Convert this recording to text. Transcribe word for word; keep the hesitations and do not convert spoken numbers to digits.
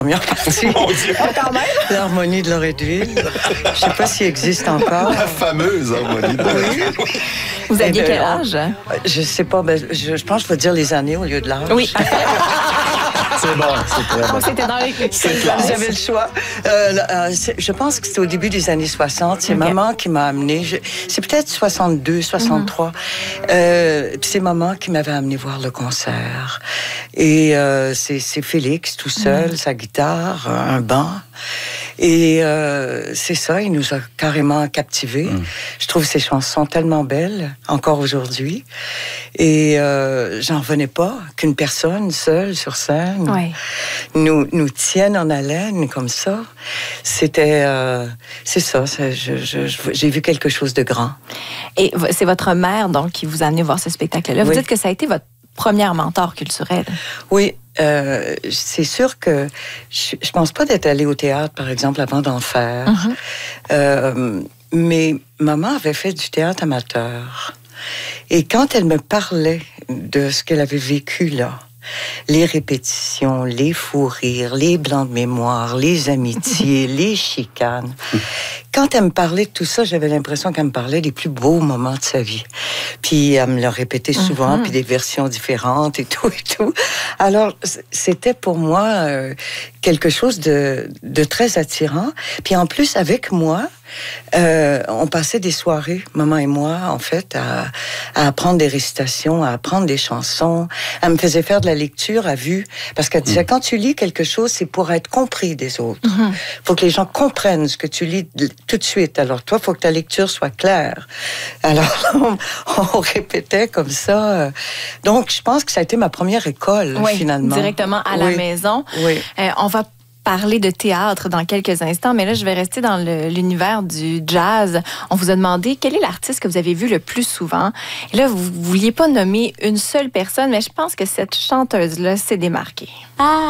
Première partie. Mon Dieu! Quand même. L'harmonie de Loretteville. Je sais pas s'il existe encore. La fameuse harmonie de Loretteville. Vous aviez Eh quel ben, âge? Je sais pas, ben, je, je pense que je vais dire les années au lieu de l'âge. Oui. C'est bon, c'est très bon. Donc, c'était dans les... C'est classe. J'avais le choix. Euh, euh, c'est- je pense que c'était au début des années soixante. C'est Ok. maman qui m'a amené. Je- c'est peut-être soixante-deux, soixante-trois. Mm-hmm. Euh, puis c'est maman qui m'avait amené voir le concert. Et euh, c'est, c'est Félix tout seul, Mm-hmm. sa guitare, un banc. Et euh, c'est ça, il nous a carrément captivés. Mm. Je trouve ces chansons tellement belles, encore aujourd'hui. Et euh, j'en revenais pas qu'une personne seule sur scène Ouais. nous, nous tienne en haleine comme ça. C'était... euh, c'est ça, c'est- je- je- je- j'ai vu quelque chose de grand. Et v- c'est votre mère, donc, qui vous a amené voir ce spectacle-là. Vous Oui. dites que ça a été votre première mentor culturelle. Oui, euh, c'est sûr que je, je pense pas d'être allée au théâtre, par exemple, avant d'en faire. Mhm. Euh, mais maman avait fait du théâtre amateur. Et quand elle me parlait de ce qu'elle avait vécu là, les répétitions, les fous rires, les blancs de mémoire, les amitiés, les chicanes. Quand elle me parlait de tout ça, j'avais l'impression qu'elle me parlait des plus beaux moments de sa vie. Puis elle me le répétait souvent, Mhm. puis des versions différentes et tout et tout. Alors, c- c'était pour moi euh, quelque chose de, de très attirant. Puis en plus, avec moi, euh, on passait des soirées, maman et moi, en fait, à, à apprendre des récitations, à apprendre des chansons. Elle me faisait faire de la lecture à vue, parce qu'elle disait, quand tu lis quelque chose, c'est pour être compris des autres. Mhm. Faut que les gens comprennent ce que tu lis d- tout de suite. Alors, toi, faut que ta lecture soit claire. Alors, on, on répétait comme ça. Donc, je pense que ça a été ma première école, Oui, finalement. directement à la Oui. maison. Oui. Euh, on va parler de théâtre dans quelques instants, mais là, je vais rester dans le- l'univers du jazz. On vous a demandé quel est l'artiste que vous avez vu le plus souvent. Et là, vous ne vouliez pas nommer une seule personne, mais je pense que cette chanteuse-là s'est démarquée. Ah,